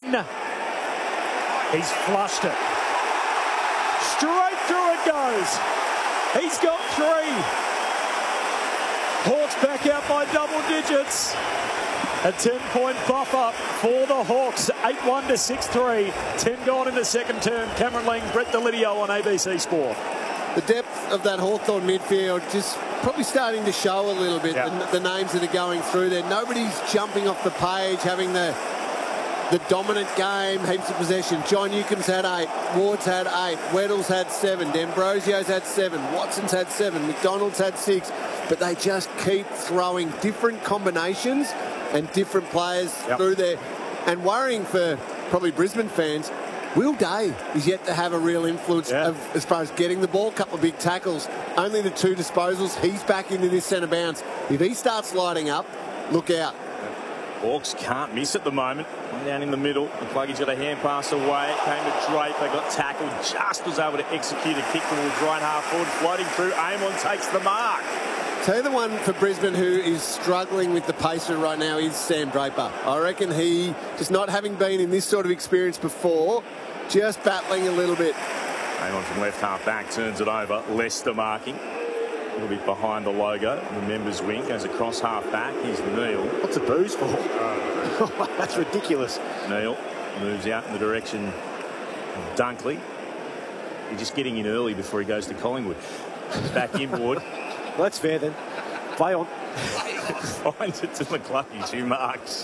He's flushed it. Straight through it goes. He's got 3. Hawks back out by double digits. A 10-point buffer for the Hawks. 8-1 to 6-3. 10 gone in the second term. Cameron Ling, Brett Delidio on ABC Sport. The depth of that Hawthorn midfield just probably starting to show a little bit. Yep. The names that are going through there. Nobody's jumping off the page, having the dominant game, heaps of possession. John Newcomb's had 8, Ward's had 8, Weddle's had 7, D'Ambrosio's had 7, Watson's had 7, McDonald's had 6, but they just keep throwing different combinations and different players through there. And worrying for probably Brisbane fans, Will Day is yet to have a real influence as far as getting the ball, a couple of big tackles, only the 2 disposals. He's back into this centre bounce. If he starts lighting up, look out. Hawks can't miss at the moment. One down in the middle. The Pluggy's got a hand pass away. It came to Drape. They got tackled. Just was able to execute a kick towards right half forward. Floating through. Amon takes the mark. Tell you the one for Brisbane who is struggling with the pacer right now is Sam Draper. I reckon he, just not having been in this sort of experience before, just battling a little bit. Amon from left half back turns it over. Leicester marking. A little bit behind the logo. The members wing goes across half back. Here's Neil. What's a booze for? That's ridiculous. Neil moves out in the direction of Dunkley. He's just getting in early before he goes to Collingwood. Back inboard. Well, that's fair then. Play on. Finds it to McCluckie, 2 marks.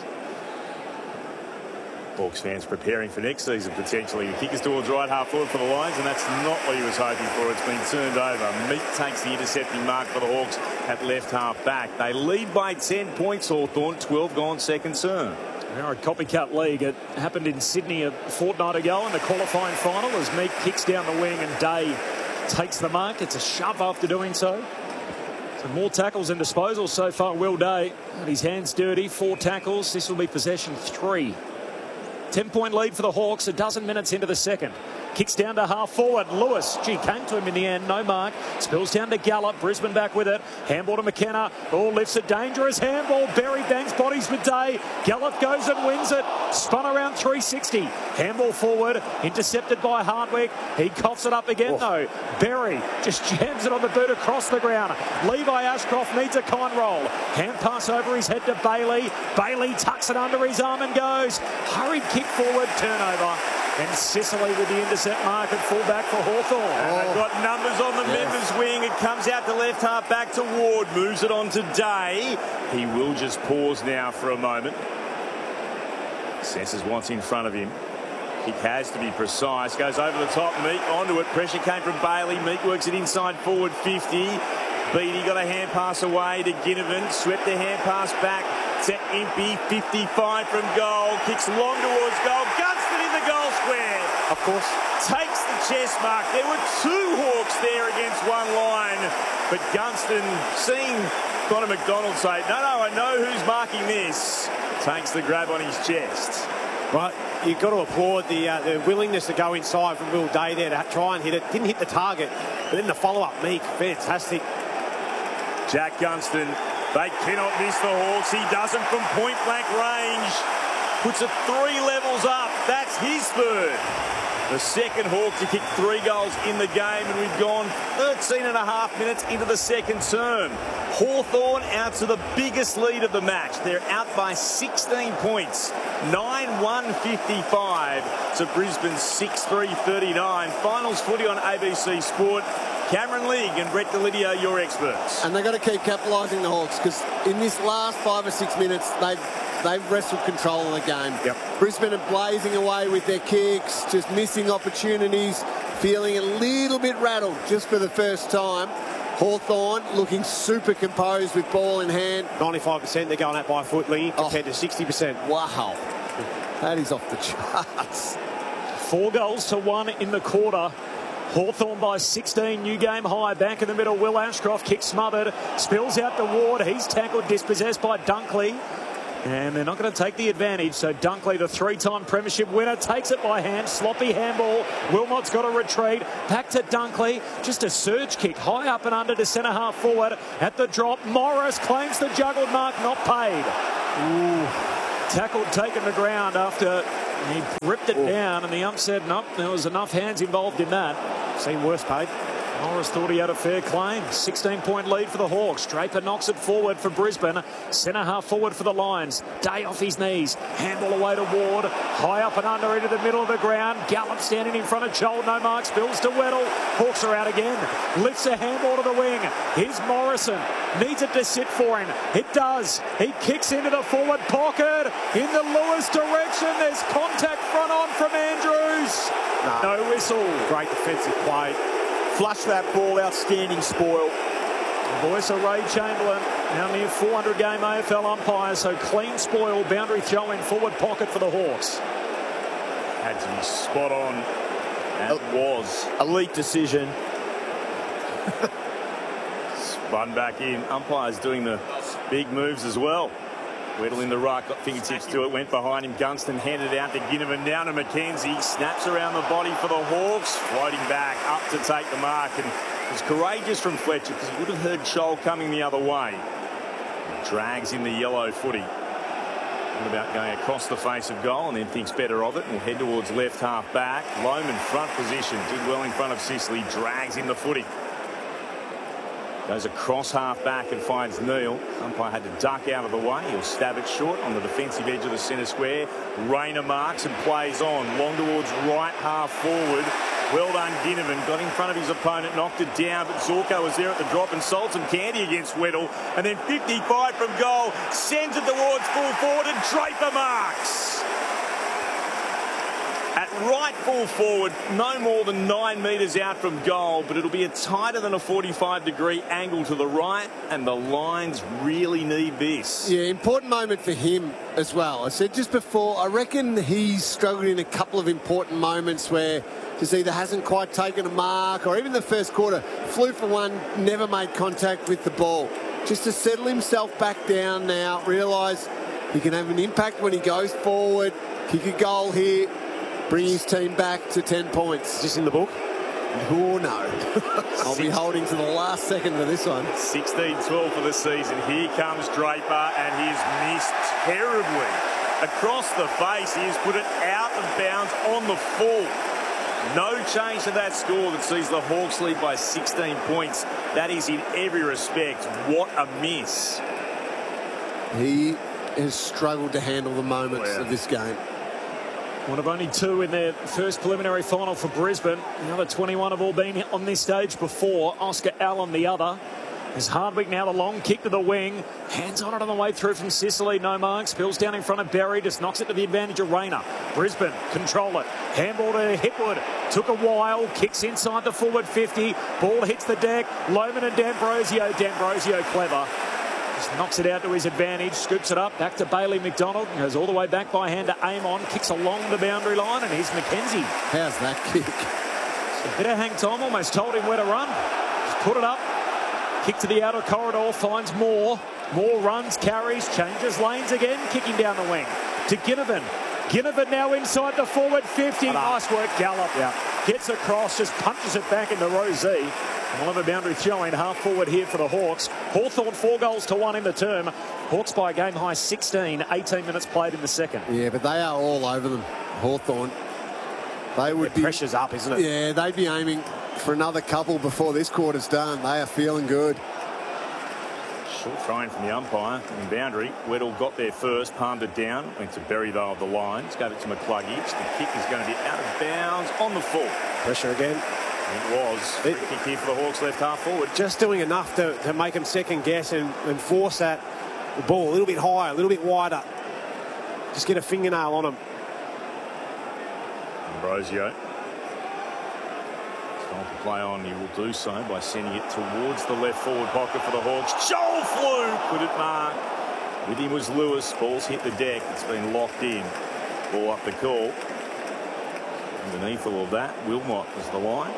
Hawks fans preparing for next season potentially. The kick is towards right half forward for the Lions, and that's not what he was hoping for. It's been turned over. Meek takes the intercepting mark for the Hawks at left half back. They lead by 10 points, Hawthorn. 12 gone second term. Now a copycat league. It happened in Sydney a fortnight ago in the qualifying final as Meek kicks down the wing and Day takes the mark. It's a shove after doing so. So more tackles and disposals so far. Will Day had his hands dirty. 4 tackles. This will be possession 3. 10-point lead for the Hawks, a dozen minutes into the second. Kicks down to half forward. Lewis, came to him in the end, no mark. Spills down to Gallup. Brisbane back with it. Handball to McKenna. Oh, lifts it. Dangerous handball. Berry bangs bodies with Day. Gallup goes and wins it. Spun around 360. Handball forward. Intercepted by Hardwick. He coughs it up again, though. Berry just jams it on the boot across the ground. Levi Ashcroft needs a con roll. Hand pass over his head to Bailey. Bailey tucks it under his arm and goes. Hurried kick forward. Turnover. And Sicily with the intercept mark at fullback for Hawthorn. They've got numbers on the members wing. It comes out to left half back to Ward. Moves it on to Day. He will just pause now for a moment. Assesses what's in front of him. Kick has to be precise. Goes over the top. Meek onto it. Pressure came from Bailey. Meek works it inside forward 50. Beattie got a hand pass away to Ginnivan. Swept the hand pass back to Impey. 55 from goal. Kicks long towards goal. Gunston in the goal square. Of course. Takes the chest mark. There were 2 Hawks there against one line. But Gunston, seeing Connor McDonald say, no, I know who's marking this. Takes the grab on his chest. Right, you've got to applaud the willingness to go inside from Will Day there to try and hit it. Didn't hit the target, but then the follow-up, Meek, fantastic. Jack Gunston, they cannot miss the Hawks. He does them from point-blank range. Puts it 3 levels up. That's his 3rd. The second Hawk to kick 3 goals in the game, and we've gone 13 and a half minutes into the second term. Hawthorn out to the biggest lead of the match. They're out by 16 points. 9-1-55 to Brisbane 6-3-39. Finals footy on ABC Sport. Cameron Ling and Brett Delidio, your experts. And they've got to keep capitalising the Hawks because in this last 5 or 6 minutes, they've wrestled control of the game. Yep. Brisbane are blazing away with their kicks, just missing opportunities, feeling a little bit rattled just for the first time. Hawthorn looking super composed with ball in hand. 95% they're going at by foot, Lee, compared to 60%. Wow. That is off the charts. 4 goals to 1 in the quarter. Hawthorn by 16, new game high. Back in the middle, Will Ashcroft, kick smothered. Spills out to Ward. He's tackled, dispossessed by Dunkley. And they're not going to take the advantage. So Dunkley, the 3-time premiership winner, takes it by hand. Sloppy handball. Wilmot's got to retreat. Back to Dunkley. Just a surge kick. High up and under to centre half forward. At the drop, Morris claims the juggled mark. Not paid. Ooh. Tackle taken to ground after He ripped it down, and the ump said, nope, there was enough hands involved in that. Seen worse paid. Morris thought he had a fair claim. 16-point lead for the Hawks. Draper knocks it forward for Brisbane. Centre half forward for the Lions. Day off his knees. Handball away to Ward. High up and under into the middle of the ground. Gallup standing in front of Joel. No marks. Bills to Weddle. Hawks are out again. Lifts a handball to the wing. Here's Morrison. Needs it to sit for him. It does. He kicks into the forward pocket. In the Lewis direction. There's contact front on from Andrews. No whistle. Great defensive play. Flush that ball, outstanding spoil. Voice of Ray Chamberlain, now near 400 game AFL umpire, so clean spoil, boundary throw in forward pocket for the Hawks. Had to be spot on. That was elite decision. Spun back in. Umpire's doing the big moves as well. Weddle in the ruck, got fingertips to it, went behind him. Gunston handed out to Ginnivan, now to McKenzie. Snaps around the body for the Hawks. Floating back up to take the mark. And it was courageous from Fletcher because he would have heard Scholl coming the other way. Drags in the yellow footy. What about going across the face of goal and then thinks better of it and will head towards left half back. Lohman front position, did well in front of Sicily. Drags in the footy. Goes across half back and finds Neal. Umpire had to duck out of the way. He'll stab it short on the defensive edge of the centre square. Rayner marks and plays on. Long towards right half forward. Well done, Ginnivan. Got in front of his opponent, knocked it down, but Zorko was there at the drop and sold some candy against Weddle. And then 55 from goal. Sends it towards full forward and Draper marks. At right full forward, no more than 9 metres out from goal, but it'll be a tighter than a 45-degree angle to the right, and the Lions really need this. Yeah, important moment for him as well. I said just before, I reckon he's struggled in a couple of important moments where just either hasn't quite taken a mark, or even the first quarter, flew for one, never made contact with the ball. Just to settle himself back down now, realise he can have an impact when he goes forward, kick a goal here, bring his team back to 10 points. Is this in the book? Oh, no. I'll be holding to the last second of this one. 16-12 for the season. Here comes Draper, and he's missed terribly. Across the face, he has put it out of bounds on the full. No change to that score that sees the Hawks lead by 16 points. That is in every respect. What a miss. He has struggled to handle the moments of this game. One of only 2 in their first preliminary final for Brisbane. The other 21 have all been on this stage before. Oscar Allen the other. There's Hardwick now, the long kick to the wing. Hands on it on the way through from Sicily. No marks. Spills down in front of Berry. Just knocks it to the advantage of Rayner. Brisbane control it. Handball to Hipwood. Took a while. Kicks inside the forward 50. Ball hits the deck. Lohman and D'Ambrosio. D'Ambrosio clever. Just knocks it out to his advantage. Scoops it up. Back to Bailey McDonald. Goes all the way back by hand to Amon. Kicks along the boundary line. And here's McKenzie. How's that kick? A bit of hang time. Almost told him where to run. Just put it up. Kick to the outer corridor, finds Moore. Moore runs, carries, changes lanes again, kicking down the wing. To Ginnivan. Ginnivan now inside the forward 50. Nice work, Gallup. Yeah. Gets across, just punches it back into row Z. And we'll have a boundary throw in half forward here for the Hawks. Hawthorn 4-1 in the term. Hawks by a game high 16, 18 minutes played in the second. Yeah, but they are all over them, Hawthorn. They would be... Pressure's up, isn't it? Yeah, they'd be aiming for another couple before this quarter's done. They are feeling good. Short throwing from the umpire in boundary. Weddle got there first, palmed it down. Went to Berry though of the lines. Gave it to McCluggage. The kick is going to be out of bounds on the full. Pressure again. It was. Free kick here for the Hawks left half forward. Just doing enough to make them second guess and force that ball a little bit higher, a little bit wider. Just get a fingernail on them. Ambrosio. Time to play on. He will do so by sending it towards the left forward pocket for the Hawks. Joel flew. Couldn't mark. With him was Lewis. Ball's hit the deck. It's been locked in. Ball up the call. Underneath all of that, Wilmot was the line.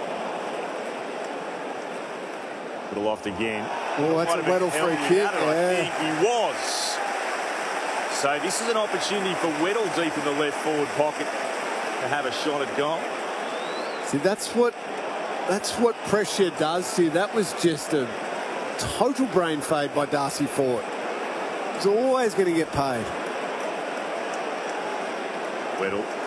Put aloft again. Oh, that's a Weddle free kick. I think he was. So this is an opportunity for Weddle deep in the left forward pocket to have a shot at goal. See, that's what pressure does to you. That was just a total brain fade by Darcy Fort. He's always going to get paid. Weddle.